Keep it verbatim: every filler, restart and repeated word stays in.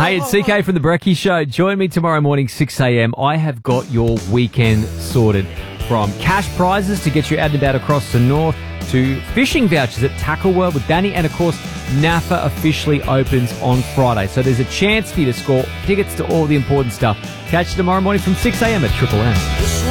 Hey, it's C K from The Brekkie Show. Join me tomorrow morning, six a.m. I have got your weekend sorted. From cash prizes to get you out and about across the north to fishing vouchers at Tackle World with Danny. And, of course, NAFA officially opens on Friday. So there's a chance for you to score tickets to all the important stuff. Catch you tomorrow morning from six a.m. at Triple M.